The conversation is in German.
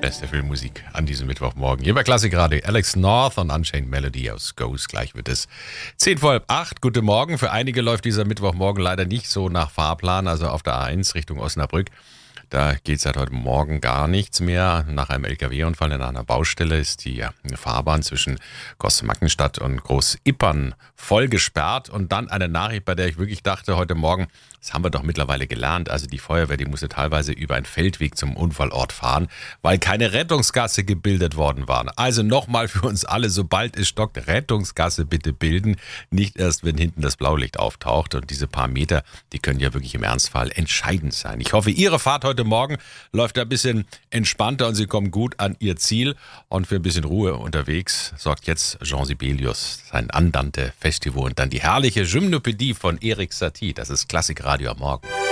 Beste Filmmusik an diesem Mittwochmorgen. Hier bei Klassikradio Alex North und Unchained Melody aus Ghost. Gleich wird es 7:45. Guten Morgen. Für einige läuft dieser Mittwochmorgen leider nicht so nach Fahrplan, also auf der A1 Richtung Osnabrück. Da geht seit heute Morgen gar nichts mehr. Nach einem LKW-Unfall in einer Baustelle ist die Fahrbahn zwischen Großmackenstadt und Groß-Ippern voll gesperrt. Und dann eine Nachricht, bei der ich wirklich dachte heute Morgen, das haben wir doch mittlerweile gelernt. Also die Feuerwehr, die musste teilweise über einen Feldweg zum Unfallort fahren, weil keine Rettungsgasse gebildet worden war. Also nochmal für uns alle, sobald es stockt, Rettungsgasse bitte bilden. Nicht erst, wenn hinten das Blaulicht auftaucht. Und diese paar Meter, die können ja wirklich im Ernstfall entscheidend sein. Ich hoffe, Ihre Fahrt heute Morgen läuft ein bisschen entspannter und Sie kommen gut an Ihr Ziel. Und für ein bisschen Ruhe unterwegs sorgt jetzt Jean Sibelius, sein Andante Festival und dann die herrliche Gymnopädie von Erik Satie. Das ist Klassikradio am Morgen.